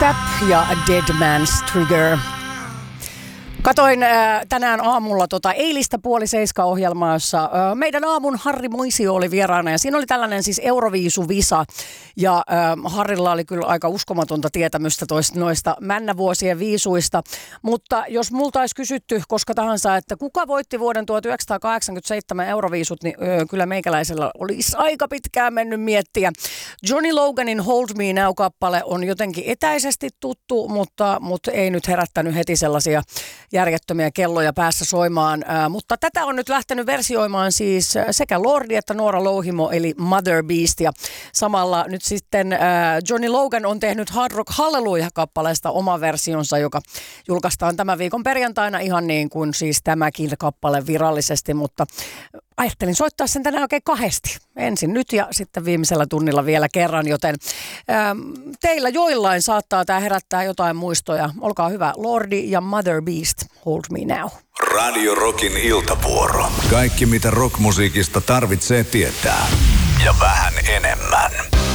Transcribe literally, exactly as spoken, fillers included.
Step ja Dead Man's Trigger. Katoin äh, tänään aamulla tota eilistä puoli seiska ohjelmaa, jossa äh, meidän aamun Harri Moisio oli vieraana ja siinä oli tällainen siis Euroviisuvisa ja äh, Harrilla oli kyllä aika uskomatonta tietämystä toista noista männävuosien viisuista, mutta jos multa olisi kysytty koska tahansa, että kuka voitti vuoden tuhatyhdeksänsataakahdeksankymmentäseitsemän Euroviisut, niin äh, kyllä meikäläisellä olisi aika pitkään mennyt miettiä. Johnny Loganin Hold Me Now-kappale on jotenkin etäisesti tuttu, mutta, mutta ei nyt herättänyt heti sellaisia järjettömiä kelloja päässä soimaan, äh, mutta tätä on nyt lähtenyt versioimaan siis sekä Lordi että Noora Louhimo eli Mother Beast ja samalla nyt sitten äh, Johnny Logan on tehnyt Hard Rock Hallelujah-kappaleesta oma versionsa, joka julkaistaan tämän viikon perjantaina ihan niin kuin siis tämäkin kappale virallisesti, mutta ajattelin soittaa sen tänään oikein kahdesti. Ensin nyt ja sitten viimeisellä tunnilla vielä kerran, joten ähm, teillä joillain saattaa tämä herättää jotain muistoja. Olkaa hyvä, Lordi ja Mother Beast, Hold Me Now. Radio Rockin iltavuoro. Kaikki mitä rockmusiikista tarvitsee tietää. Ja vähän enemmän.